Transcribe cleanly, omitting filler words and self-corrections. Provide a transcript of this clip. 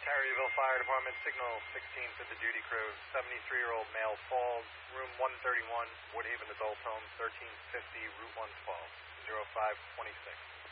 Caryville Fire Department, signal 16 to the duty crew. 73-year-old male falls, room 131, Woodhaven Adult Home, 1350, Route 112, 0526.